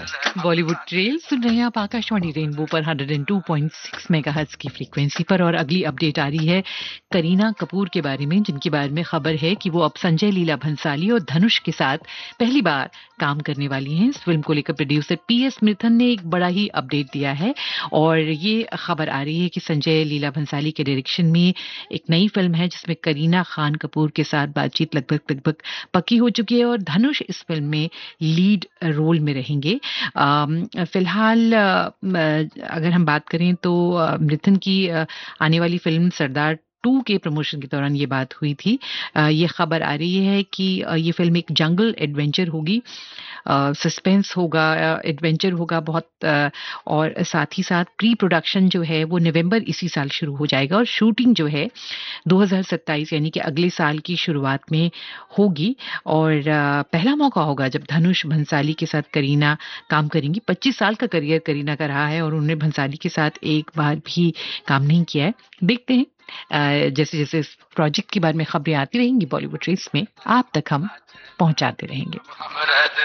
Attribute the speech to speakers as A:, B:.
A: Bollywood trail सुन रहे हैं आप आकाशवाणी रेनबो पर 102.6 मेगाहर्ट्ज की फ्रीक्वेंसी पर। और अगली अपडेट आ रही है करीना कपूर के बारे में, जिनके बारे में खबर है कि वो अब संजय लीला भंसाली और धनुष के साथ पहली बार काम करने वाली हैं। इस फिल्म को लेकर प्रोड्यूसर पीएस मिथुन ने एक बड़ा ही अपडेट दिया है और ये खबर आ रही है कि संजय लीला भंसाली के डायरेक्शन में एक नई फिल्म है जिसमें करीना खान कपूर के साथ बातचीत लगभग पक्की हो चुकी है और धनुष इस फिल्म में लीड रोल में रहेंगे। फिलहाल अगर हम बात करें तो मिथुन की आने वाली फिल्म सरदार 2 के प्रमोशन के दौरान ये बात हुई थी। ये खबर आ रही है कि ये फिल्म एक जंगल एडवेंचर होगी, सस्पेंस होगा, एडवेंचर होगा बहुत, और साथ ही साथ प्री प्रोडक्शन जो है वो नवंबर इसी साल शुरू हो जाएगा और शूटिंग जो है 2027 यानी कि अगले साल की शुरुआत में होगी। और पहला मौका होगा जब धनुष भंसाली के साथ करीना काम करेंगी। 25 साल का करियर करीना का रहा है और उन्होंने भंसाली के साथ एक बार भी काम नहीं किया है। देखते हैं जैसे जैसे इस प्रोजेक्ट के बारे में खबरें आती रहेंगी बॉलीवुड ट्रेस में आप तक हम पहुंचाते रहेंगे।